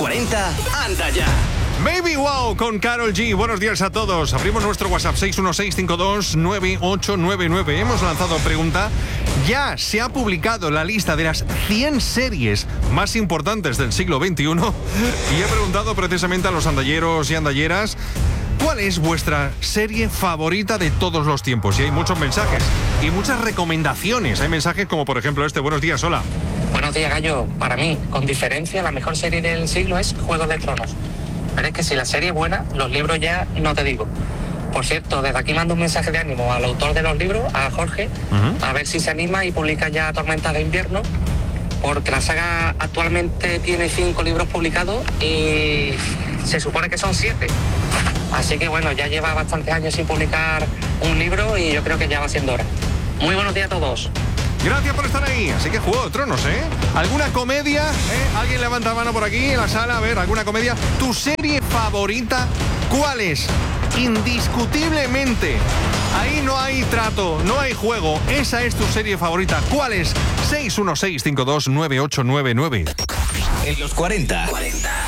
40, anda ya. Baby Wow con Karol G. Buenos días a todos. Abrimos nuestro WhatsApp 616529899. Hemos lanzado pregunta. Ya se ha publicado la lista de las 100 series más importantes del siglo XXI y he preguntado precisamente a los andalleros y andalleras ¿cuál es vuestra serie favorita de todos los tiempos? Y hay muchos mensajes y muchas recomendaciones. Hay mensajes como por ejemplo este. Buenos días, hola. Buenos días, Gallo. Para mí, con diferencia, la mejor serie del siglo es Juego de Tronos. Pero es que si la serie es buena, los libros ya no te digo. Por cierto, desde aquí mando un mensaje de ánimo al autor de los libros, a Jorge, a ver si se anima y publica ya Tormentas de Invierno, porque la saga actualmente tiene 5 libros publicados y se supone que son 7. Así que bueno, ya lleva bastantes años sin publicar un libro y yo creo que ya va siendo hora. Muy buenos días a todos. Gracias por estar ahí. Así que Juego de Tronos, ¿eh? ¿Alguna comedia? ¿Alguien levanta mano por aquí en la sala? A ver, ¿alguna comedia? ¿Tu serie favorita cuál es? Indiscutiblemente. Ahí no hay trato, no hay juego. Esa es tu serie favorita. ¿Cuál es? 616529899. En los 40.